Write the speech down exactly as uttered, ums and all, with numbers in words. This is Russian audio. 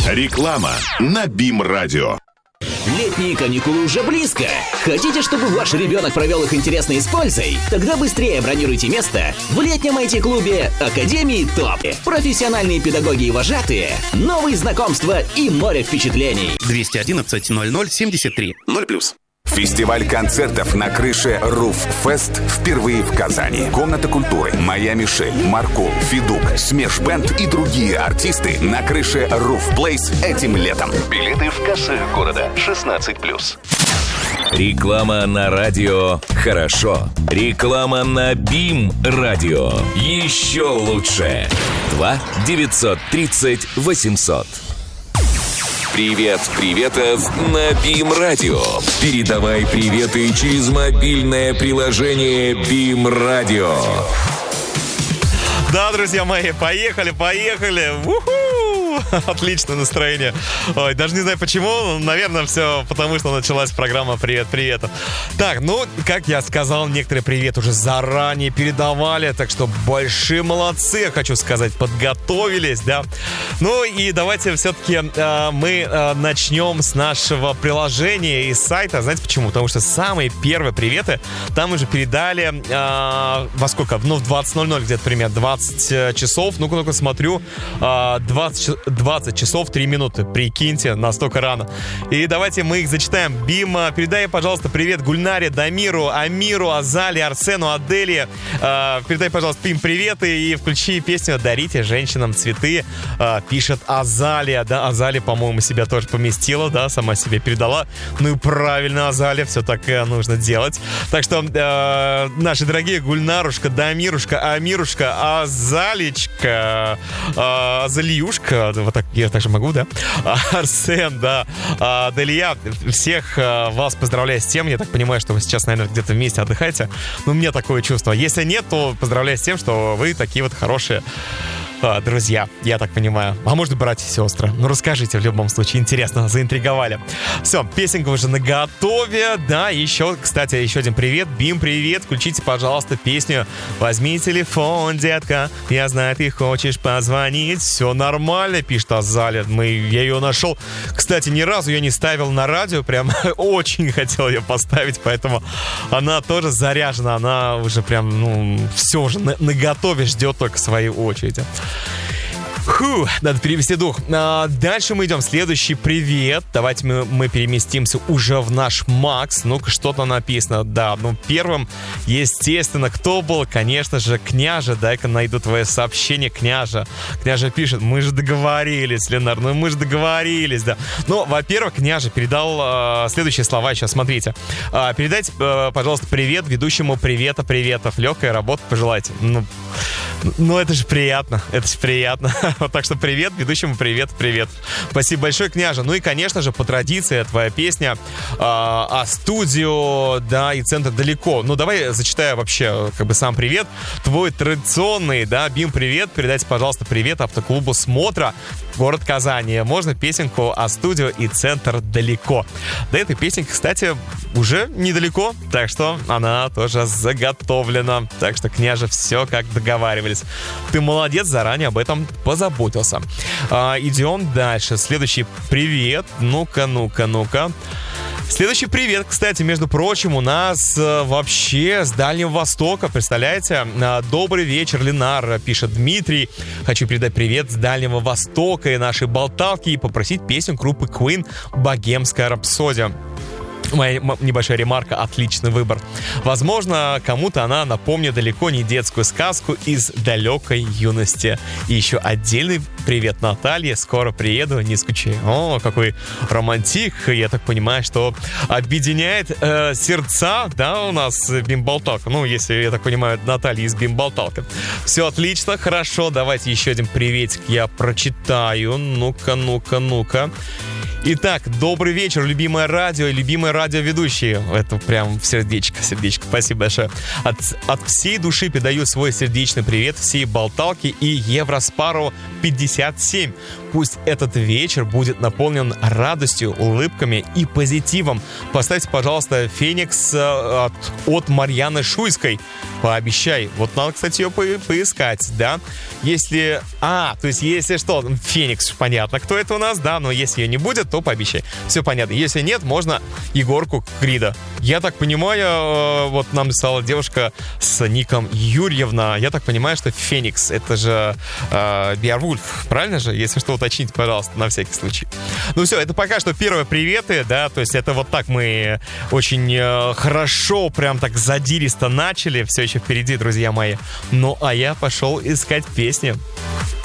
Реклама на БИМ-радио. Летние каникулы уже близко. Хотите, чтобы ваш ребенок провел их интересно и с пользой? Тогда быстрее бронируйте место в летнем ай ти-клубе Академии ТОП. Профессиональные педагоги и вожатые, новые знакомства и море впечатлений. двести одиннадцать ноль ноль семьдесят три ноль плюс. Фестиваль концертов на крыше Roof Fest впервые в Казани. Комната культуры, Моя Мишель, Маркул, Федук, Смеш Бэнд и другие артисты на крыше Roof Place этим летом. Билеты в кассах города. шестнадцать плюс. Реклама на радио «Хорошо». Реклама на БИМ-радио. Еще лучше. два девятьсот тридцать восемьсот. Привет приветов на БИМ-радио. Передавай приветы через мобильное приложение БИМ-радио. Да, друзья мои, поехали, поехали. У-ху! Отличное настроение. Ой, даже не знаю почему. Наверное, все потому, что началась программа «Привет, привет». Так, ну, как я сказал, некоторые привет уже заранее передавали. Так что большие молодцы, я хочу сказать, подготовились, да. Ну и давайте все-таки э, мы э, начнем с нашего приложения и сайта. Знаете почему? Потому что самые первые приветы там уже передали э, во сколько? Ну, в двадцать ноль ноль где-то примерно, двадцать часов. Ну-ка, ну-ка, смотрю. Э, двадцать, двадцать часов три минуты. Прикиньте, настолько рано. И давайте мы их зачитаем. Бима, передай, пожалуйста, привет Гульнаре, Дамиру, Амиру, Азали, Арсену, Аделе. Э, передай, пожалуйста, им приветы и включи песню «Дарите женщинам цветы». Э, пишет Азалия, да, Азалия, по-моему, себя тоже поместила, да, сама себе передала. Ну и правильно, Азалия, все так и нужно делать. Так что э, наши дорогие Гульнарушка, Дамирушка, Амирушка, Азалечка, э, Азалиюшка, вот так, я также могу, да, Арсен, да, э, Далия, всех э, вас поздравляю с тем, я так понимаю, что вы сейчас, наверное, где-то вместе отдыхаете, ну, у меня такое чувство. Если нет, то поздравляю с тем, что вы такие вот хорошие друзья, я так понимаю. А может, братья и сестры. Ну, расскажите, в любом случае. Интересно, заинтриговали. Все, песенка уже наготове. Да, еще, кстати, еще один привет. Бим, привет. Включите, пожалуйста, песню «Возьми телефон, детка. Я знаю, ты хочешь позвонить». Все нормально, пишет Азалия. Мы, я ее нашел. Кстати, ни разу ее не ставил на радио. Прям очень хотел ее поставить, поэтому она тоже заряжена. Она уже прям, ну, все уже на, наготове, ждет только своей очереди. Фу, надо перевести дух. А, дальше мы идем. Следующий привет. Давайте мы, мы переместимся уже в наш Макс. Ну-ка, что-то написано. Да, ну первым, естественно, кто был? Конечно же, Княжа. Дай-ка найду твое сообщение, Княжа. Княжа пишет: мы же договорились, Ленар, ну мы же договорились, да. Ну, во-первых, Княжа передал а, следующие слова. Сейчас, смотрите. А, передайте, а, пожалуйста, привет ведущему привета, приветов. Легкая работа пожелайте. Ну, ну, это же приятно. Это же приятно. Вот так что привет, ведущему привет, привет. Спасибо большое, Княжа. Ну и, конечно же, по традиции, твоя песня э, о студио, да, и центр далеко. Ну, давай зачитаю вообще, как бы, сам привет. Твой традиционный, да, Бим, привет. Передайте, пожалуйста, привет автоклубу «Смотра», город Казани. Можно песенку о студио и центр далеко. Да, эта песенка, кстати, уже недалеко, так что она тоже заготовлена. Так что, Княжа, все как договаривались. Ты молодец, заранее об этом позаботился. А, идем дальше. Следующий привет. Ну-ка, ну-ка, ну-ка. Следующий привет, кстати, между прочим, у нас э, вообще с Дальнего Востока, представляете? Э, добрый вечер, Ленар, пишет Дмитрий. Хочу передать привет с Дальнего Востока и нашей болталки и попросить песню группы Queen «Богемская рапсодия». Моя небольшая ремарка, отличный выбор. Возможно, кому-то она напомнит далеко не детскую сказку из далекой юности. И еще отдельный привет Наталье. Скоро приеду, не скучай. О, какой романтик. Я так понимаю, что объединяет э, сердца, да, у нас Бимболталка. Ну, если, я так понимаю, Наталья из Бимболталка. Все отлично, хорошо. Давайте еще один приветик я прочитаю. Ну-ка, ну-ка, ну-ка. Итак, добрый вечер, любимое радио и любимые радиоведущие. Это прям сердечко, сердечко. Спасибо большое. От, от всей души передаю свой сердечный привет всей Болталке и Евроспару пятьдесят семь. Пусть этот вечер будет наполнен радостью, улыбками и позитивом. Поставьте, пожалуйста, «Феникс» от, от Марьяны Шуйской. Пообещай. Вот надо, кстати, ее по- поискать, да? Если... А, то есть, если что, «Феникс», понятно, кто это у нас, да? Но если ее не будет, то пообещай. Все понятно. Если нет, можно Егорку Крида. Я так понимаю, вот нам написала девушка с ником Юрьевна. Я так понимаю, что «Феникс» — это же э, Беовульф, правильно же? Если что, уточните, пожалуйста, на всякий случай. Ну все, это пока что первые приветы, да, то есть это вот так мы очень э, хорошо, прям так задиристо начали. Все еще впереди, друзья мои. Ну, а я пошел искать песни.